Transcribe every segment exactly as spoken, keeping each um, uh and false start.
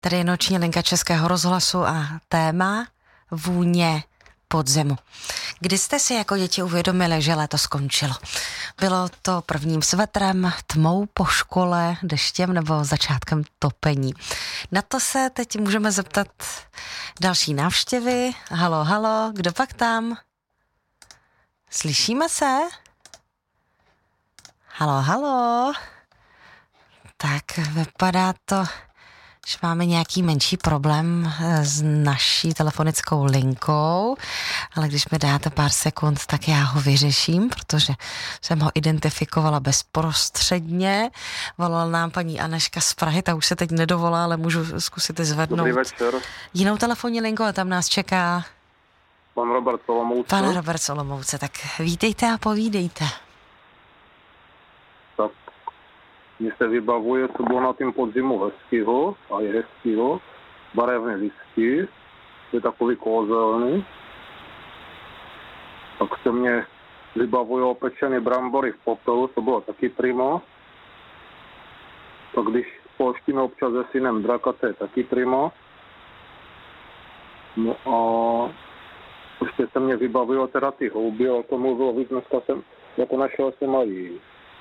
Tady je noční linka Českého rozhlasu a téma vůně podzimu. Kdy jste si jako děti uvědomili, že léto skončilo? Bylo to prvním svetrem, tmou po škole, deštěm nebo začátkem topení? Na to se teď můžeme zeptat další návštěvy. Halo, halo, kdo pak tam? Slyšíme se? Halo, halo. Tak vypadá to, že máme nějaký menší problém s naší telefonickou linkou, ale když mi dáte pár sekund, tak já ho vyřeším, protože jsem ho identifikovala bezprostředně. Volala nám paní Aneška z Prahy, ta už se teď nedovolá, ale můžu zkusit zvednout. Dobrý večer. Jinou telefonní linku a tam nás čeká Pan Robert Olomouce. Pan Robert Olomouce, tak vítejte a povídejte. Tak mně se vybavuje, co bylo na tým podzimu hezkýho a je hezkýho. Barevné listy, je takový kouzelný. Tak se mě vybavuje opečené brambory v popelu, to bylo taky prima. Tak když polštíme občas se synem draka, to je taky prima. No a ještě se mě vybavilo teda ty houby, ale to mluvilo víc, dneska jsem, jako našel jsem aj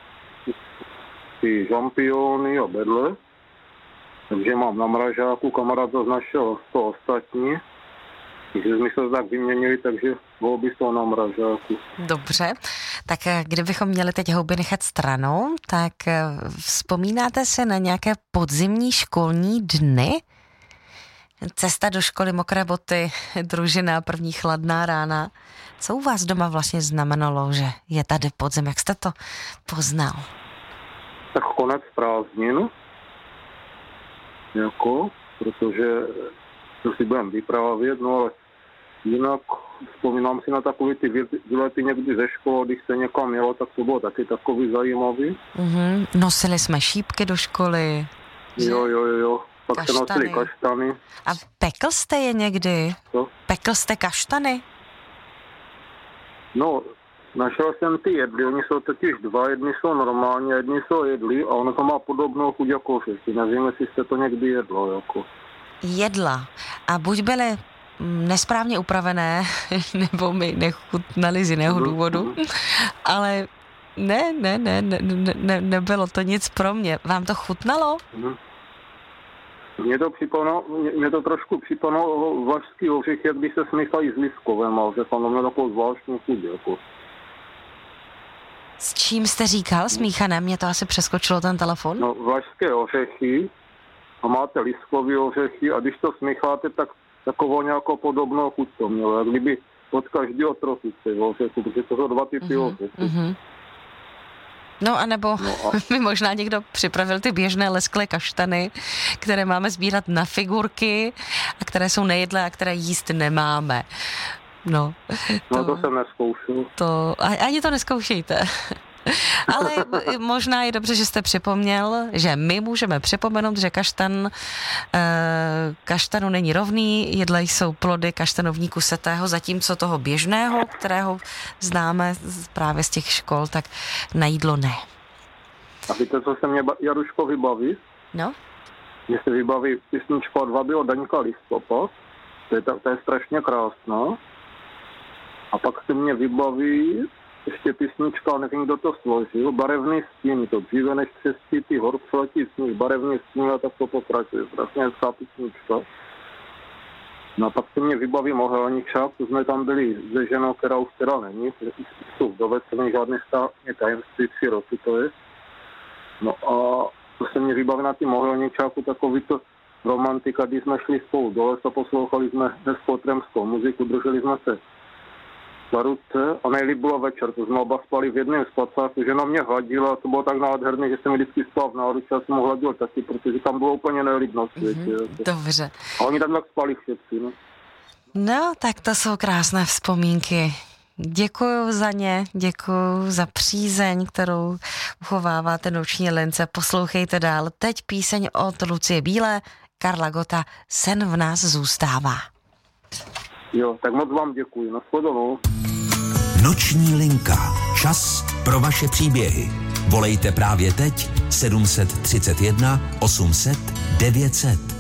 ty žampiony a bedle, takže mám na mražáku, kamarád zase našel to ostatní, takže jsme se tak vyměnili, takže houby jsou na mražáku. Dobře, tak kdybychom měli teď houby nechat stranou, tak vzpomínáte si na nějaké podzimní školní dny? Cesta do školy, mokré boty, družina, první chladná rána. Co u vás doma vlastně znamenalo, že je tady podzim? Jak jste to poznal? Tak konec prázdnin, jako, protože to si budem vyprávět, no ale jinak vzpomínám si na takové ty výlety někdy ze školy, když se někam jelo, tak to bylo taky takový zajímavý. Mm-hmm. Nosili jsme šípky do školy. Jo, jo, jo, jo. Pak kaštany. se nosili kaštany. A pekl jste je někdy? Co? Pekl jste kaštany? No, našel jsem ty jedly, oni jsou totiž dva, jedni jsou normální, jedni jsou jedli a ono to má podobnou chuť jako ořechy. Nevím, jestli jste to někdy jedlo, jako. Jedla. A buď byly nesprávně upravené, nebo mi nechutnali z jiného důvodu, ale ne, ne, ne, ne, ne, nebylo to nic pro mě. Vám to chutnalo? Mhm. Mě to připomínalo, mě, mě to trošku připomínalo vlašský ořech, jak by se smíchají s lískovem, ale že tam měl takovou zvláštní chuť, jako. S čím jste říkal? Smíchané? Mě to asi přeskočilo ten telefon. No, vlašské ořechy a máte lískové ořechy a když to smícháte, tak takovou nějakou podobnou chuť to mělo, jak kdyby od každého trochu z těch ořechů, protože to jsou dva typy mm-hmm, ořechů. Mm-hmm. No a nebo no a... mi možná někdo připravil ty běžné lesklé kaštany, které máme sbírat na figurky a které jsou nejedlé a které jíst nemáme. No, to, no to jsem neskoušel. To, ani to neskoušejte. Ale možná je dobře, že jste připomněl, že my můžeme připomenout, že kaštan kaštanu není rovný, jedle jsou plody kaštanovníku setého, zatímco toho běžného, kterého známe právě z těch škol, tak na jídlo ne. A víte, co se mě, Jaruško, vybaví? No? Mně se vybaví písnička dva by od Daňka Listopad, to je, to je strašně krásná. A pak se mě vybaví ještě písnička, nevím, kdo to složil, Barevný stín, to dříve než přes ty hor přiletí sníh, Barevný stín a tak to pokračuje, strašně hezká písnička. No a pak se mě vybaví Mohelničák, to jsme tam byli se ženou, která už teda není, jsou vdovec, není žádné státní tajemství, tři roky to je. No a to se mě vybaví na tím Mohelničáku, takový to romantika, když jsme šli spolu do lesa, poslouchali jsme hezkotremskou muziku, drželi jsme se na ruce a nejlíp bylo večer, to jsme oba spali v jednom spacáku, žena mě hladila, to bylo tak nádherné, že jsem mi vždycky spal v náruči a jsem ho hladil taky, protože tam bylo úplně nejlíp na světě. Mm-hmm, dobře. A oni tam tak spali všetci, no. No, tak to jsou krásné vzpomínky. Děkuju za ně, děkuju za přízeň, kterou uchováváte noční lince. Poslouchejte dál. Teď píseň od Lucie Bílé, Karla Gotta, Sen v nás zůstává. Jo, tak moc vám děkuji. Nashledanou. Noční linka. Čas pro vaše příběhy. Volejte právě teď sedm tři jedna osm set devět set.